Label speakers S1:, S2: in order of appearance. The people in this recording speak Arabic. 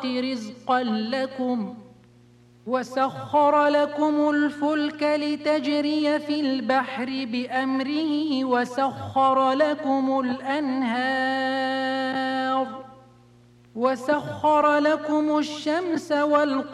S1: رزقا لكم وسخر لكم الفلك لتجري في البحر بأمره وسخر لكم الأنهار وسخر لكم الشمس والقمر